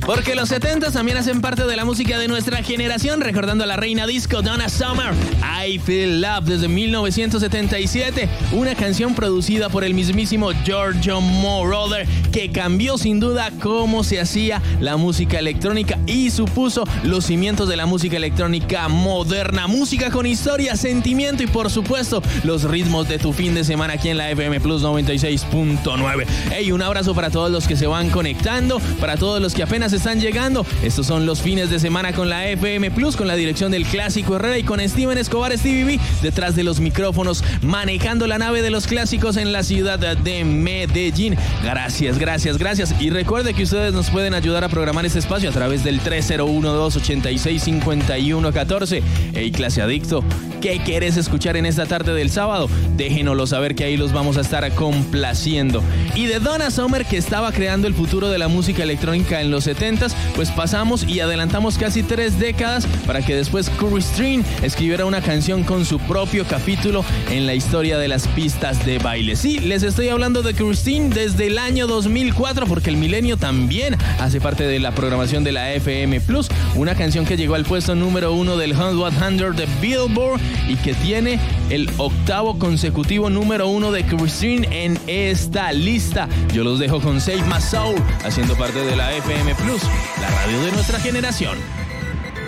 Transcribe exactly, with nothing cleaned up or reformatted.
Porque los setentas también hacen parte de la música de nuestra generación, recordando a la reina disco Donna Summer, I Feel Love, desde mil novecientos setenta y siete, una canción producida por el mismísimo Giorgio Moroder, que cambió sin duda cómo se hacía la música electrónica y supuso los cimientos de la música electrónica moderna, música con historia, sentimiento y por supuesto los ritmos de tu fin de semana aquí en la F M Plus noventa y seis punto nueve. Hey, un abrazo para todos los que se van conectando, para todos los que apenas están llegando. Estos son los fines de semana con la F M Plus, con la dirección del Clásico Herrera y con Steven Escobar Stevie B detrás de los micrófonos, manejando la nave de los clásicos en la ciudad de Medellín. Gracias, gracias, gracias. Y recuerde que ustedes nos pueden ayudar a programar este espacio a través del tres cero uno dos, ocho seis, cinco uno uno cuatro. Hey, clase adicto, ¿qué quieres escuchar en esta tarde del sábado? Déjenoslo saber, que ahí los vamos a estar complaciendo. Y de Donna Summer, que estaba creando el futuro de la música electrónica en los setentas, pues pasamos y adelantamos casi tres décadas para que después Curry Stream escribiera una canción con su propio capítulo en la historia de las pistas de baile. Sí, les estoy hablando de Curry Stream desde el año dos mil cuatro, porque el milenio también hace parte de la programación de la F M Plus, una canción que llegó al puesto número uno del Hot cien de Billboard y que tiene el octavo consecutivo número uno de Curry Stream en esta lista. Yo los dejo con Save My Soul, haciendo parte de la F M Plus, la radio de nuestra generación.